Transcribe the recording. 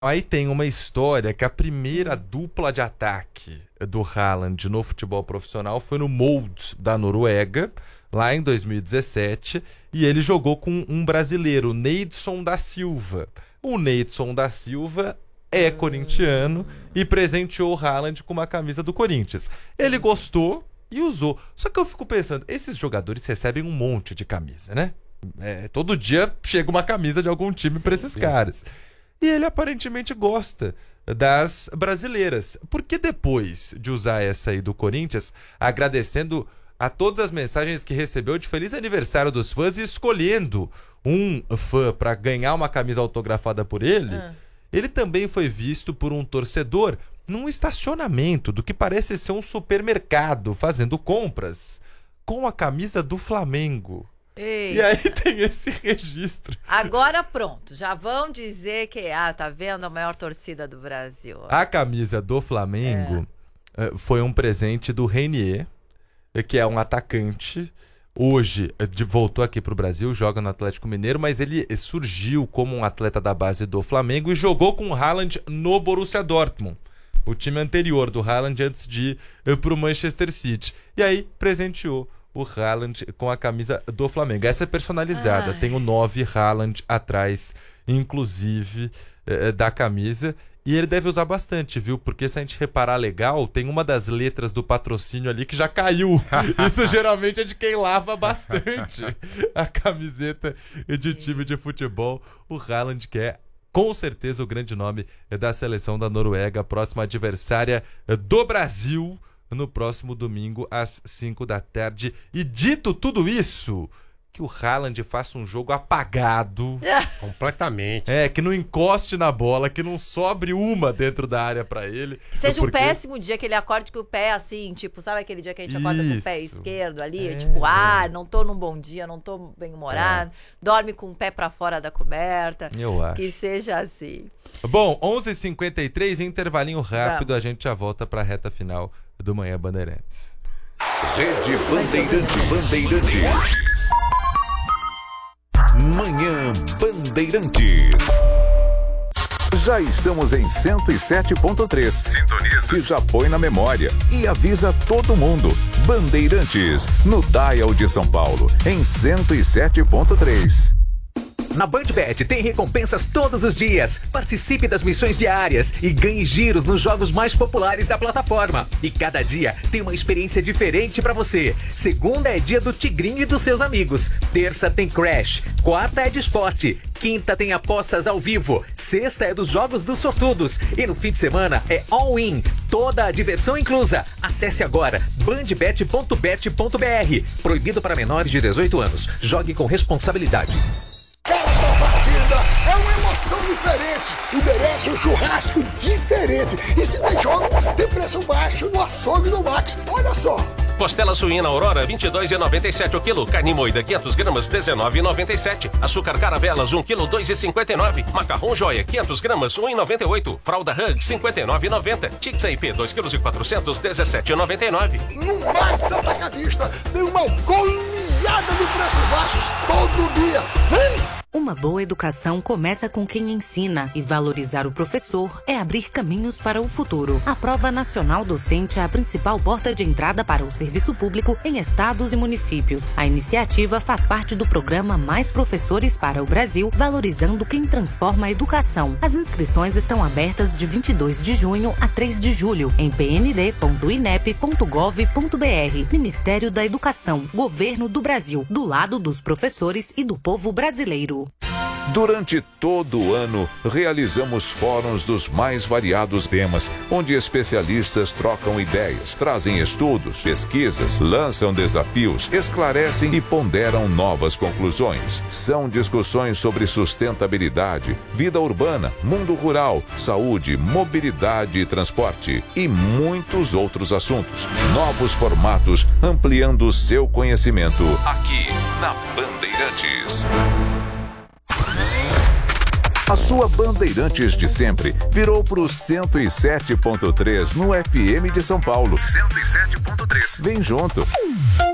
Aí tem uma história que a primeira dupla de ataque do Haaland no futebol profissional foi no Molde da Noruega, lá em 2017, e ele jogou com um brasileiro, Neidson da Silva. O Neidson da Silva é corintiano e presenteou o Haaland com uma camisa do Corinthians. Ele gostou e usou. Só que eu fico pensando, esses jogadores recebem um monte de camisa, né? Todo dia chega uma camisa de algum time para esses caras. E ele aparentemente gosta das brasileiras. Porque depois de usar essa aí do Corinthians, agradecendo a todas as mensagens que recebeu de feliz aniversário dos fãs e escolhendo um fã para ganhar uma camisa autografada por ele, ele também foi visto por um torcedor num estacionamento do que parece ser um supermercado, fazendo compras, com a camisa do Flamengo. Ei. E aí tem esse registro. Agora pronto, já vão dizer que, tá vendo, a maior torcida do Brasil. A camisa do Flamengo foi um presente do Renier, que é um atacante. Hoje voltou aqui pro Brasil, joga no Atlético Mineiro, mas ele surgiu como um atleta da base do Flamengo e jogou com o Haaland no Borussia Dortmund, o time anterior do Haaland antes de ir pro Manchester City. E aí presenteou o Haaland com a camisa do Flamengo. Essa é personalizada, tem o 9 Haaland atrás, inclusive, da camisa. E ele deve usar bastante, viu? Porque se a gente reparar legal, tem uma das letras do patrocínio ali que já caiu. Isso geralmente é de quem lava bastante a camiseta de time de futebol. O Haaland, que é com certeza o grande nome da seleção da Noruega, próxima adversária do Brasil, no próximo domingo, às 5 da tarde. E dito tudo isso, que o Haaland faça um jogo apagado. Completamente. Que não encoste na bola, que não sobre uma dentro da área pra ele. Que seja um péssimo dia, que ele acorde com o pé assim, tipo, sabe aquele dia que a gente acorda com o pé esquerdo ali? Não tô num bom dia, não tô bem-humorado. Dorme com o pé pra fora da coberta. Eu acho. Que seja assim. Bom, 11h53, intervalinho rápido, a gente já volta pra reta final do Manhã Bandeirantes. Rede Bandeirantes. Manhã Bandeirantes. Já estamos em 107.3. Sintoniza. Que já põe na memória e avisa todo mundo. Bandeirantes, no Dial de São Paulo, em 107.3. Na BandBet tem recompensas todos os dias. Participe das missões diárias e ganhe giros nos jogos mais populares da plataforma. E cada dia tem uma experiência diferente pra você. Segunda é dia do Tigrinho e dos seus amigos. Terça tem Crash. Quarta é de esporte. Quinta tem apostas ao vivo. Sexta é dos jogos dos sortudos. E no fim de semana é all-in. Toda a diversão inclusa. Acesse agora bandbet.bet.br. Proibido para menores de 18 anos. Jogue com responsabilidade. Cada partida é uma emoção diferente e merece um churrasco diferente. E se tem jogo, tem preço baixo no açougue do Max. Olha só. Costela suína Aurora, R$ 22,97 o quilo. Carne moída, 500 gramas, R$ 19,97. Açúcar Caravelas, 1 quilo, R$ 2,59. Macarrão Joia, 500 gramas, R$ 1,98. Fralda Hug, R$ 59,90. Tix IP, 2 quilos e 400, R$ 17,99. No Max Atacadista, tem uma goleada de preços baixos todo dia. Vem! Uma boa educação começa com quem ensina, e valorizar o professor é abrir caminhos para o futuro. A Prova Nacional Docente é a principal porta de entrada para o serviço público em estados e municípios. A iniciativa faz parte do programa Mais Professores para o Brasil, valorizando quem transforma a educação. As inscrições estão abertas de 22 de junho a 3 de julho em pnd.inep.gov.br. Ministério da Educação, Governo do Brasil, do lado dos professores e do povo brasileiro. Durante todo o ano, realizamos fóruns dos mais variados temas, onde especialistas trocam ideias, trazem estudos, pesquisas, lançam desafios, esclarecem e ponderam novas conclusões. São discussões sobre sustentabilidade, vida urbana, mundo rural, saúde, mobilidade e transporte e muitos outros assuntos. Novos formatos, ampliando o seu conhecimento aqui na Bandeirantes. A sua Bandeirantes de sempre virou pro 107.3 no FM de São Paulo. 107.3. Vem junto.